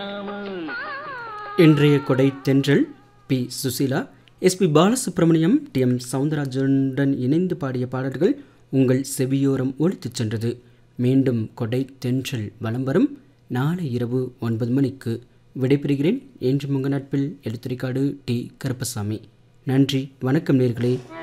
இன்றைய கொடை தென்றல் B Susheela, SP Balasubramaniam, TM. சவுந்தரராஜனுடன் இணைந்து பாடிய பாடல்கள் உங்கள் செவியோரம் ஒலித்துச் சென்றது. மீண்டும் கொடை தென்றல் வலம் வரும் நாளை இரவு 9 மணிக்கு. விடைபெறுகிறேன். என்று உங்கள் நட்பில் எழுத்துரைக்காடு டி. கருப்பசாமி. நன்றி, வணக்கம் நேயர்களே.